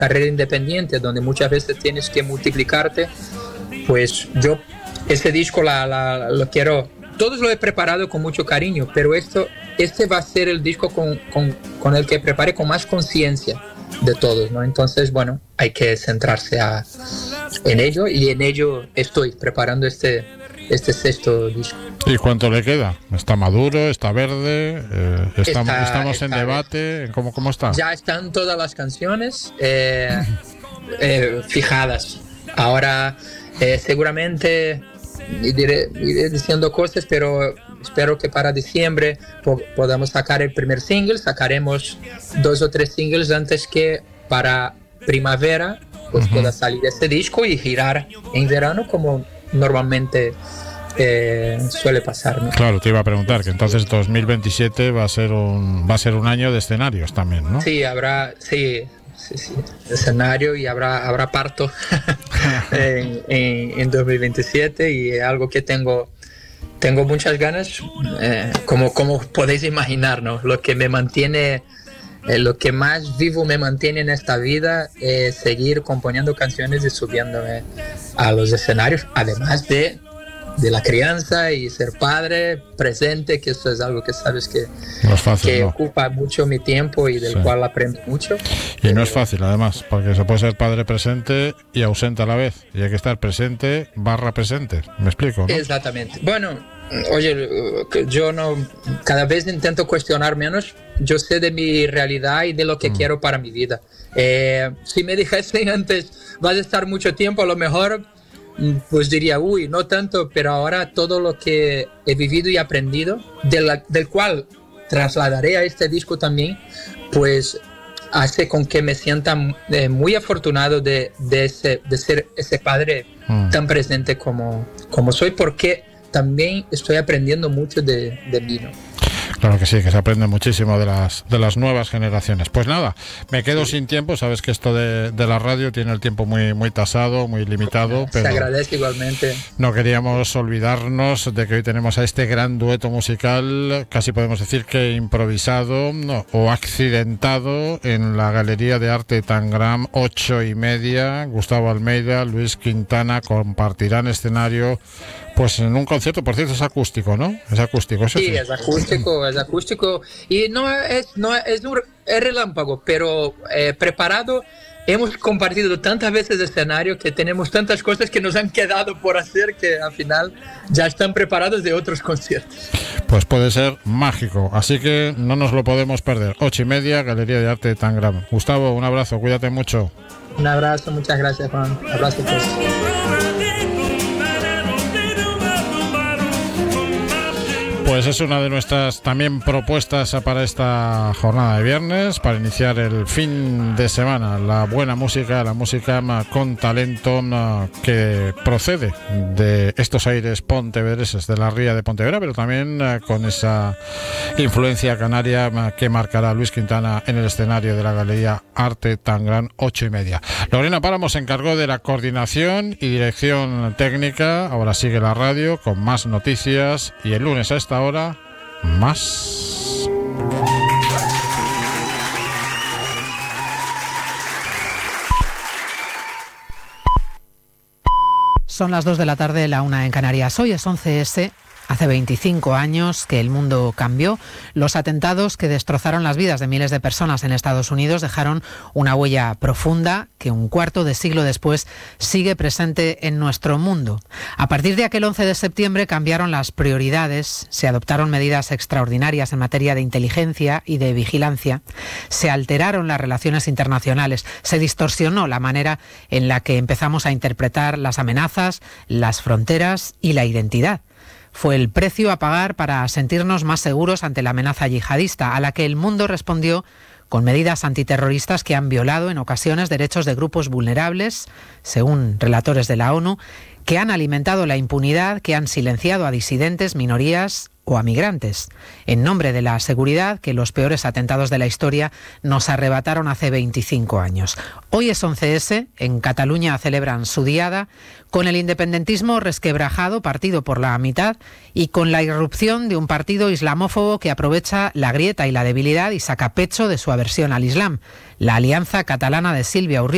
carrera independiente, donde muchas veces tienes que multiplicarte, pues yo ese disco lo quiero, todos lo he preparado con mucho cariño, pero este va a ser el disco con el que prepare con más conciencia de todos, ¿no? Entonces, bueno, hay que centrarse en ello, y en ello estoy preparando este sexto disco. ¿Y cuánto le queda? ¿Está maduro? ¿Está verde? ¿Estamos en debate? ¿Cómo está? Ya están todas las canciones fijadas. Ahora seguramente iré diciendo cosas, pero espero que para diciembre podamos sacar el primer single. Sacaremos 2 o 3 singles antes que para primavera pues pueda salir este disco y girar en verano como normalmente suele pasar, ¿no? Claro, te iba a preguntar que entonces 2027 va a ser un año de escenarios también, ¿no? Sí, habrá escenario, y habrá parto en 2027, y algo que tengo muchas ganas, como podéis imaginar, ¿no? Lo que me mantiene, lo que más vivo me mantiene en esta vida es seguir componiendo canciones y subiéndome a los escenarios, además de la crianza y ser padre presente, que eso es algo que sabes que, no es fácil, que ¿no? Ocupa mucho mi tiempo y del cual aprendo mucho. Y no es fácil, además, porque se puede ser padre presente y ausente a la vez, y hay que estar presente / presente. ¿Me explico, no? Exactamente. Bueno, oye, yo cada vez intento cuestionar menos. Yo sé de mi realidad y de lo que quiero para mi vida. Si me dijesen antes, vas a estar mucho tiempo, a lo mejor pues diría, no tanto, pero ahora todo lo que he vivido y aprendido, del cual trasladaré a este disco también, pues hace con que me sienta muy afortunado de ser ese padre tan presente como soy, porque también estoy aprendiendo mucho de mí, ¿no? Claro que sí, que se aprende muchísimo de las nuevas generaciones. Pues nada, me quedo sin tiempo. Sabes que esto de la radio tiene el tiempo muy, muy tasado, muy limitado. Pero se agradece igualmente. No queríamos olvidarnos de que hoy tenemos a este gran dueto musical, casi podemos decir que improvisado o accidentado, en la Galería de Arte Tangram, 8:30. Gustavo Almeida, Luis Quintana compartirán escenario pues en un concierto. Por cierto, es acústico, ¿no? Es acústico, eso sí. Es acústico, y no es relámpago, pero preparado. Hemos compartido tantas veces el escenario que tenemos tantas cosas que nos han quedado por hacer, que al final ya están preparados de otros conciertos. Pues puede ser mágico, así que no nos lo podemos perder. 8:30, Galería de Arte Tangram. Gustavo, un abrazo, cuídate mucho. Un abrazo, muchas gracias, Juan. Abrazo a todos. Pues es una de nuestras también propuestas para esta jornada de viernes, para iniciar el fin de semana. La buena música, la música con talento que procede de estos aires pontevedreses, de la ría de Pontevedra, pero también con esa influencia canaria que marcará Luis Quintana en el escenario de la Galería Arte Tangram, 8:30. Lorena Páramo se encargó de la coordinación y dirección técnica. Ahora sigue la radio con más noticias, y el lunes a esta hora más. Son las 2 de la tarde, la 1 en Canarias. Hoy es 11S. Hace 25 años que el mundo cambió. Los atentados que destrozaron las vidas de miles de personas en Estados Unidos dejaron una huella profunda que un cuarto de siglo después sigue presente en nuestro mundo. A partir de aquel 11 de septiembre cambiaron las prioridades, se adoptaron medidas extraordinarias en materia de inteligencia y de vigilancia, se alteraron las relaciones internacionales, se distorsionó la manera en la que empezamos a interpretar las amenazas, las fronteras y la identidad. Fue el precio a pagar para sentirnos más seguros ante la amenaza yihadista, a la que el mundo respondió con medidas antiterroristas que han violado en ocasiones derechos de grupos vulnerables, según relatores de la ONU, que han alimentado la impunidad, que han silenciado a disidentes, minorías o a migrantes, en nombre de la seguridad que los peores atentados de la historia nos arrebataron hace 25 años. Hoy es 11S, en Cataluña celebran su diada, con el independentismo resquebrajado, partido por la mitad, y con la irrupción de un partido islamófobo que aprovecha la grieta y la debilidad y saca pecho de su aversión al Islam, la Alianza Catalana de Sílvia Aurriol.